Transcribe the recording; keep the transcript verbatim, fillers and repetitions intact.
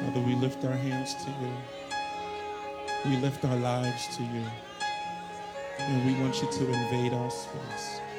Father, we lift our hands to you. We lift our lives to you. And we want you to invade our space.